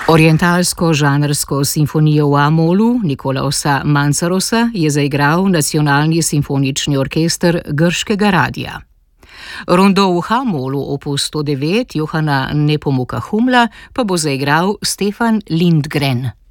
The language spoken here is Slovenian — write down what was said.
Orientalsko žanrsko simfonijo v A-molu Nikolausa Mancarosa je zaigral Nacionalni simfonični orkester Grškega radia. Rondo v H-molu opus 109 Johana Nepomuka Humla pa bo zaigral Stefan Lindgren.